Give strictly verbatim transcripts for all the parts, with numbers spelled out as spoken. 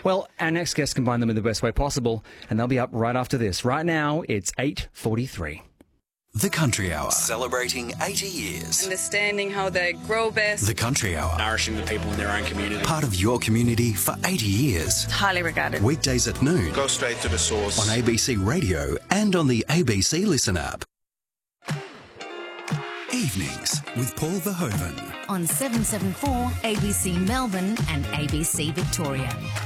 Well, our next guests combine them in the best way possible, and they'll be up right after this. Right now, it's eight forty-three. The Country Hour, celebrating eighty years. Understanding how they grow best. The Country Hour, nourishing the people in their own community. part of your community for eighty years. Highly regarded. Weekdays at noon. Go straight to the source. On A B C Radio and on the A B C Listen app. Evenings with Paul Verhoeven. On seven seven four A B C Melbourne and A B C Victoria.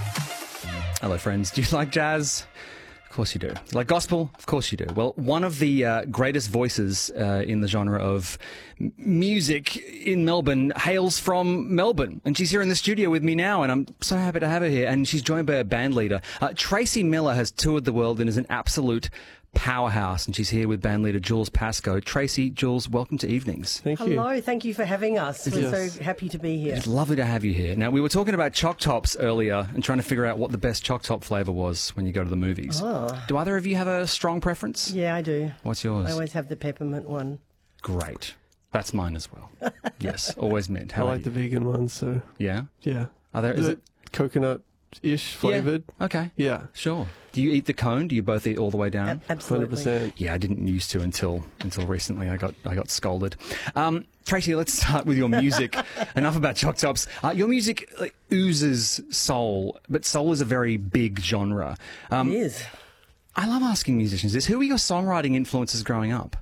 Hello, friends. Do you like jazz? Of course you do. Like gospel? Of course you do. Well, one of the uh, greatest voices uh, in the genre of m- music in Melbourne hails from Melbourne. And she's here in the studio with me now, and I'm so happy to have her here. And she's joined by her band leader. Uh, Tracy Miller has toured the world and is an absolute powerhouse, and she's here with band leader Jules Pascoe. Tracy, Jules, welcome to Evenings. Thank you. Hello, thank you for having us. We're Yes. so happy to be here. It's lovely to have you here. Now, we were talking about Choc Tops earlier and trying to figure out what the best Choc Top flavour was when you go to the movies. Oh. Do either of you have a strong preference? Yeah, I do. What's yours? I always have the peppermint one. Great. That's mine as well. Yes, always mint. How I about like the you? vegan ones, so Yeah? yeah. Are there, is the it? coconut-ish flavoured. Yeah. Okay. Yeah, Sure. Do you eat the cone? Do you both eat all the way down? A- hundred Absolutely. percent. Yeah, I didn't used to until until recently. I got I got scolded. Um, Tracy, let's start with your music. Enough about Choc Tops. Uh, your music like, oozes soul, but soul is a very big genre. Um, It is. I love asking musicians this. Who were your songwriting influences growing up?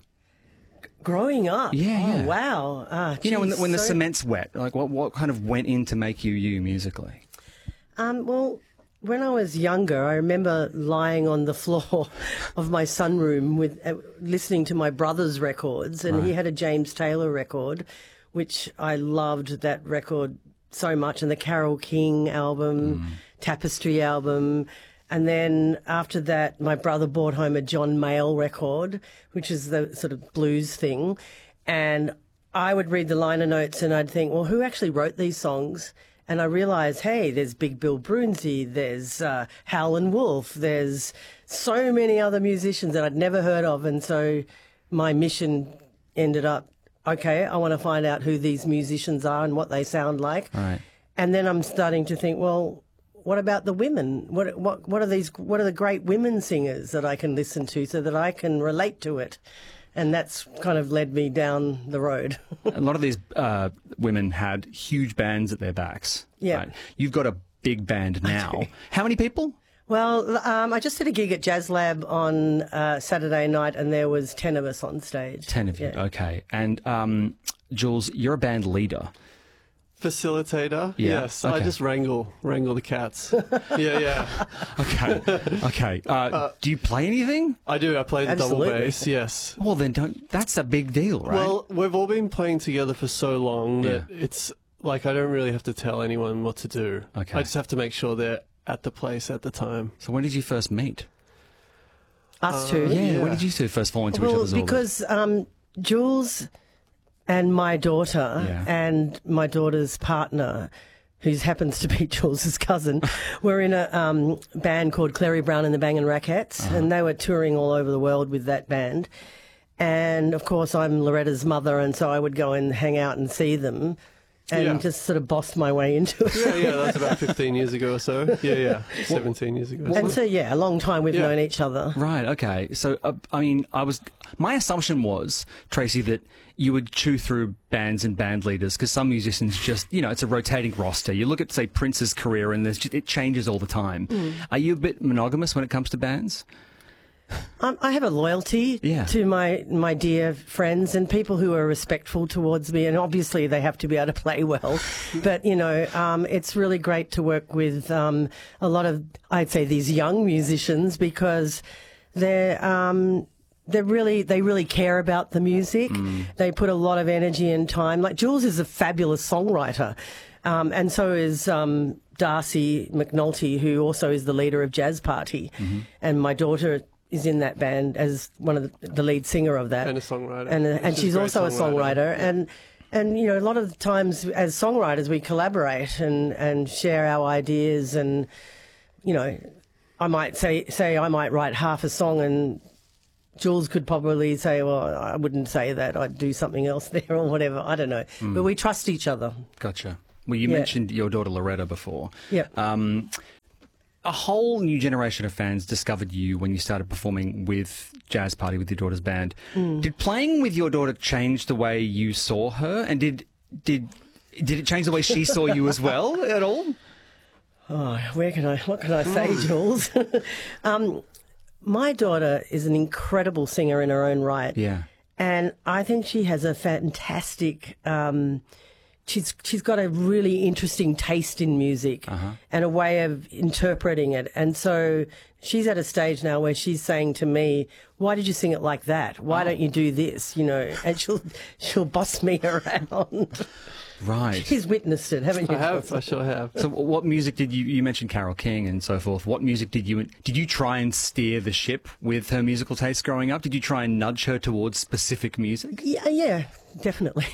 Growing up. Yeah, oh, yeah. wow. Ah, You know, when the, geez, when the so- cement's wet, like what what kind of went in to make you you musically? Um, well, when I was younger, I remember lying on the floor of my sunroom with uh, listening to my brother's records, and he Right. had a James Taylor record, which I loved that record so much, and the Carole King album, Tapestry album. And then after that, my brother brought home a John Mayall record, which is the sort of blues thing. And I would read the liner notes and I'd think, well, who actually wrote these songs? And I realised, hey, there's Big Bill Broonzy, there's uh, Howlin' Wolf, there's so many other musicians that I'd never heard of. And so my mission ended up, okay, I want to find out who these musicians are and what they sound like. Right. And then I'm starting to think, well, what about the women? What what what are these? What are the great women singers that I can listen to so that I can relate to it? And that's kind of led me down the road. A lot of these uh, women had huge bands at their backs. Yeah. Right? You've got a big band now. How many people? Well, um, I just did a gig at Jazz Lab on uh, Saturday night, and there was ten of us on stage. Ten of you. Yeah. Okay. And um, Jules, you're a band leader. Facilitator. Yeah, Yes, I okay. just wrangle wrangle the cats. yeah, yeah. Okay. Okay. Uh, do you play anything? I do. I play the Absolutely. double bass. Yes. Well, then don't. That's a big deal, right? Well, we've all been playing together for so long that Yeah. it's like I don't really have to tell anyone what to do. Okay. I just have to make sure they're at the place at the time. so when did you first meet? Us two. Yeah. Yeah. When did you two first fall into each Well, other's orbit? because um, Jules and my daughter Yeah. and my daughter's partner, who happens to be Jules's cousin, were in a um, band called Clary Brown and the Bangin' Rackets, Uh-huh. and they were touring all over the world with that band. And of course, I'm Loretta's mother, and so I would go and hang out and see them, and Yeah. just sort of bossed my way into it. Yeah, yeah. That's about fifteen years ago or so. Yeah, yeah. Seventeen years ago. And so, yeah, a long time we've Yeah. known each other. Right. Okay. So, uh, I mean, I was. My assumption was, Tracy, that you would chew through bands and band leaders because some musicians just, you know, it's a rotating roster. You look at, say, Prince's career, and there's just, it changes all the time. Mm. Are you a bit monogamous when it comes to bands? Um, I have a loyalty Yeah. to my, my dear friends and people who are respectful towards me, and obviously they have to be able to play well. But, you know, um, it's really great to work with um, a lot of, I'd say, these young musicians because they're... Um, They're really, they really care about the music. They put a lot of energy and time. Like Jules is a fabulous songwriter, um, and so is um, Darcy McNulty, who also is the leader of Jazz Party, and my daughter is in that band as one of the, the lead singer of that, And a songwriter. and uh, and She's a she's great also a songwriter. songwriter, and. And, you know, a lot of the times as songwriters we collaborate and, and share our ideas and, you know, I might say, say I might write half a song and Jules could probably say, well, I wouldn't say that. I'd do something else there or whatever. I don't know. But we trust each other. Gotcha. Well, you Yeah. mentioned your daughter Loretta before. Yeah. Um, a whole new generation of fans discovered you when you started performing with Jazz Party with your daughter's band. Mm. Did playing with your daughter change the way you saw her, and did did did it change the way she saw you as well at all? Oh, where can I? What can I say, Jules? um, my daughter is an incredible singer in her own right. Yeah, and I think she has a fantastic. Um, She's she's got a really interesting taste in music uh-huh. and a way of interpreting it. And so she's at a stage now where she's saying to me, "Why did you sing it like that? Why oh. don't you do this?" You know, and she'll she'll boss me around. Right. She's witnessed it, haven't you? I have. I sure have. So, what music did you? You mentioned Carole King and so forth. What music did you? Did you try and steer the ship with her musical taste growing up? Did you try and nudge her towards specific music? Yeah, yeah, definitely.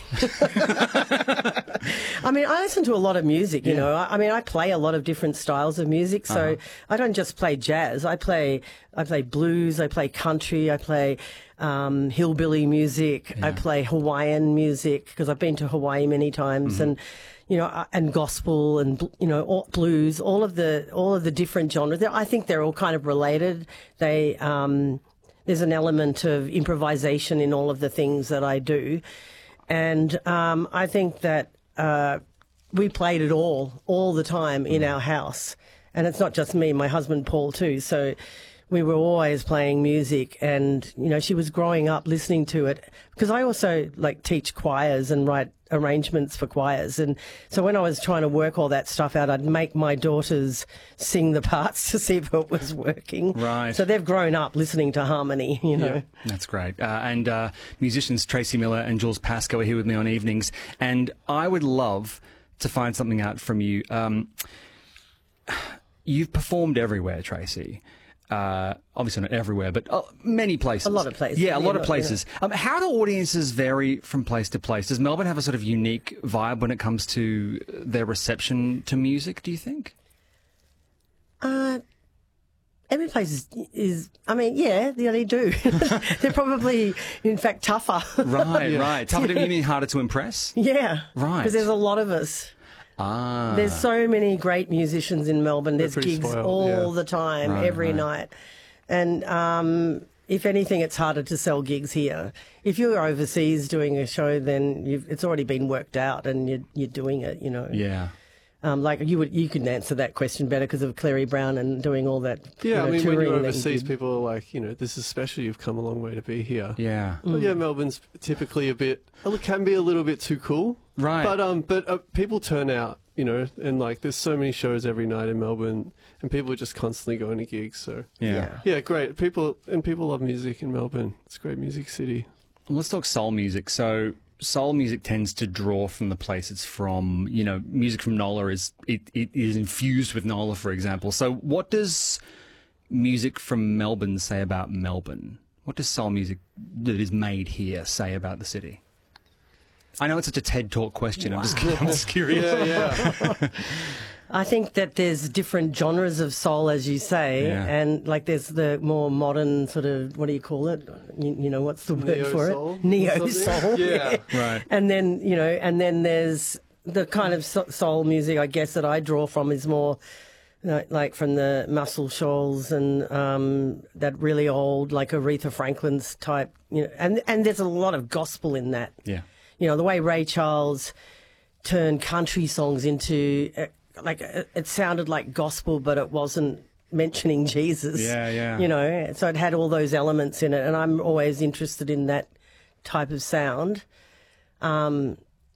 I mean, I listen to a lot of music. You yeah. know, I, I mean, I play a lot of different styles of music. So uh-huh. I don't just play jazz. I play, I play blues. I play country. I play. Um, hillbilly music. Yeah. I play Hawaiian music because I've been to Hawaii many times, mm-hmm. and you know, and gospel and you know, all, blues. All of the all of the different genres. I think they're all kind of related. They um, there's an element of improvisation in all of the things that I do, and um, I think that uh, we played it all all the time in mm. our house, and it's not just me. My husband Paul too. So. We were always playing music, and you know she was growing up listening to it because I also like teach choirs and write arrangements for choirs, and so when I was trying to work all that stuff out, I'd make my daughters sing the parts to see if it was working. Right. So they've grown up listening to harmony, you know. Yeah, that's great. Uh, and uh, musicians Tracy Miller and Jules Pascoe are here with me on evenings, and I would love to find something out from you. Um, you've performed everywhere, Tracy. Uh, obviously not everywhere, but uh, many places. A lot of places. Yeah, a yeah, lot of not, places. Yeah. Um, how do audiences vary from place to place? Does Melbourne have a sort of unique vibe when it comes to their reception to music, do you think? Uh, every place is, is I mean, yeah, yeah they do. They're probably, in fact, tougher. Right, yeah. right. Tougher, you mean harder to impress? Yeah. Right. Because there's a lot of us. Ah. There's so many great musicians in Melbourne. There's gigs spoiled, all yeah. the time, right, every right. night. And um, if anything, it's harder to sell gigs here. If you're overseas doing a show, then you've, it's already been worked out and you're, you're doing it, you know. Yeah. Um, like you would, you can answer that question better because of Clary Brown and doing all that. Yeah, you know, I mean, when touring you're that overseas, you people are like, you know, this is special. You've come a long way to be here. Yeah. But yeah, Melbourne's typically a bit, it can be a little bit too cool. Right. But um, but uh, people turn out, you know, and like there's so many shows every night in Melbourne, and people are just constantly going to gigs. So Yeah. Yeah. yeah, great. People and people love music in Melbourne. It's a great music city. Let's talk soul music. So soul music tends to draw from the place it's from. You know, music from Nola is it, it is infused with Nola, for example. So what does music from Melbourne say about Melbourne? What does soul music that is made here say about the city? I know it's such a TED Talk question. Wow. I'm, just, I'm just curious. Yeah, yeah. I think that there's different genres of soul, as you say, Yeah. and like there's the more modern sort of, what do you call it? You, you know, what's the word Neo for soul it? Neo or something? soul. Yeah. Right. And then, you know, and then there's the kind of so- soul music, I guess, that I draw from is more you know, like from the Muscle Shoals and um, that really old, like Aretha Franklin's type, you know, and, and there's a lot of gospel in that. Yeah. You know, the way Ray Charles turned country songs into, uh, like, it, it sounded like gospel, but it wasn't mentioning Jesus. Yeah, yeah. You know, so it had all those elements in it, and I'm always interested in that type of sound. Um,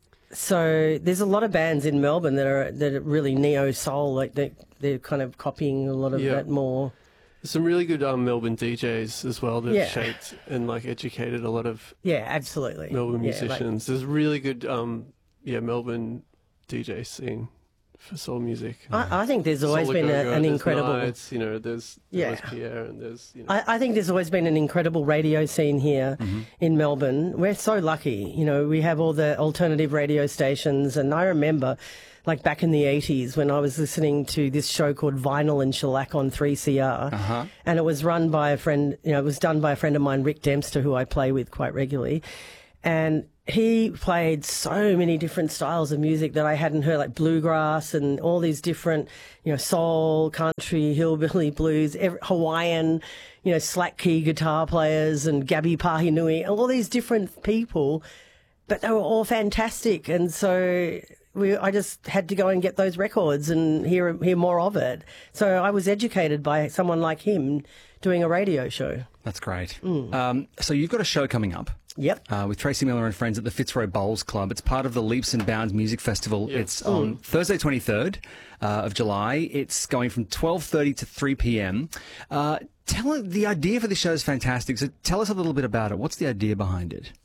so there's a lot of bands in Melbourne that are that are really neo soul, like they they're kind of copying a lot of Yeah. that more. There's some really good um, Melbourne D Js as well that Yeah. shaped and like educated a lot of Yeah, absolutely. Melbourne Yeah, like- musicians. There's really good um, yeah Melbourne D J scene for soul music. I, I think there's always Soul been a, Go-Go, an there's incredible. Nights, you know, there's Yeah. there's Pierre and there's you know. I, I think there's always been an incredible radio scene here Mm-hmm. in Melbourne. We're so lucky. You know, we have all the alternative radio stations. And I remember, like back in the eighties, when I was listening to this show called Vinyl and Shellac on three C R. Uh-huh. And it was run by a friend, you know, it was done by a friend of mine, Rick Dempster, who I play with quite regularly. And he played so many different styles of music that I hadn't heard, like bluegrass and all these different, you know, soul, country, hillbilly blues, every, Hawaiian, you know, slack key guitar players and Gabby Pahinui, all these different people, but they were all fantastic. And so we, I just had to go and get those records and hear hear more of it. So I was educated by someone like him doing a radio show. That's great. Mm. Um, so you've got a show coming up. Yep. Uh, with Tracy Miller and friends at the Fitzroy Bowls Club. It's part of the Leaps and Bounds Music Festival. Yep. It's on mm. Thursday, twenty-third uh, of July. It's going from twelve thirty to three p.m. Uh, tell the idea for the show is fantastic. So tell us a little bit about it. What's the idea behind it?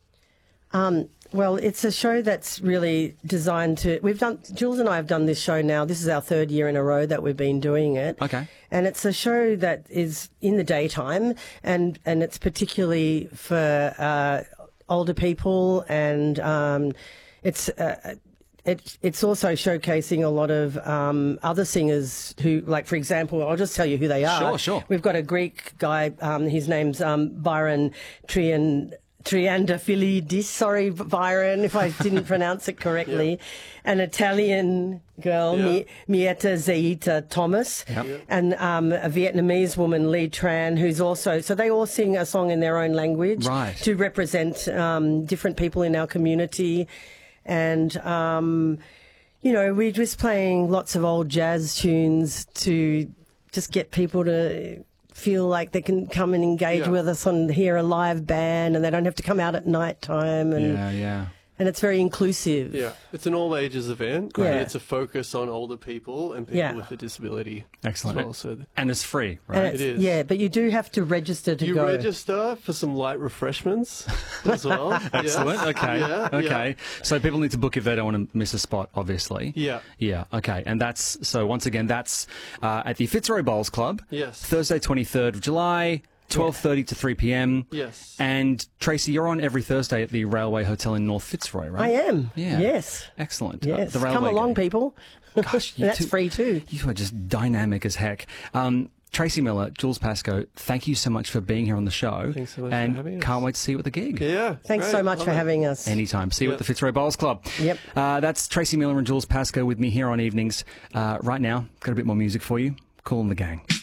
Um, well, it's a show that's really designed to. We've done. Jules and I have done this show now. This is our third year in a row that we've been doing it. Okay. And it's a show that is in the daytime, and and it's particularly for uh, older people, and um, it's. Uh, It, it's also showcasing a lot of um, other singers who, like, for example, I'll just tell you who they are. Sure, sure. We've got a Greek guy, um, his name's um, Byron Trian. Triandafilidis, sorry, Byron, if I didn't pronounce it correctly. Yep. An Italian girl, yep. Mi- Mieta Zaita Thomas, yep. and um, a Vietnamese woman, Lee Tran, who's also, so they all sing a song in their own language right. to represent um, different people in our community. And, um, you know, we're just playing lots of old jazz tunes to just get people to feel like they can come and engage yeah. with us and hear a live band, and they don't have to come out at night time. And, yeah, yeah. And it's very inclusive. Yeah, it's an all ages event. Yeah. It's a focus on older people and people yeah. with a disability. Excellent. As well, so and it's free, right? And it's, it is. Yeah, but you do have to register to you go. You register for some light refreshments as well. Excellent. Yeah. Okay. Yeah, okay. Yeah. So people need to book if they don't want to miss a spot, obviously. Yeah. Yeah. Okay. And that's, so once again, that's uh, at the Fitzroy Bowls Club. Yes. Thursday, twenty-third of July. twelve thirty to three p.m. Yes. And Tracy, you're on every Thursday at the Railway Hotel in North Fitzroy, right? I am. Yeah. Yes. Excellent. Yes. Uh, the Come along, game. people. Gosh, you that's two, free too. You are just dynamic as heck. Um, Tracy Miller, Jules Pascoe, thank you so much for being here on the show. Thanks so much and for having us. Can't wait to see you at the gig. Yeah. Thanks great. so much Love for it. having us. Anytime. See you yep. at the Fitzroy Bowls Club. Yep. Uh, that's Tracy Miller and Jules Pascoe with me here on Evenings. Uh, right now, got a bit more music for you. Kool and the Gang.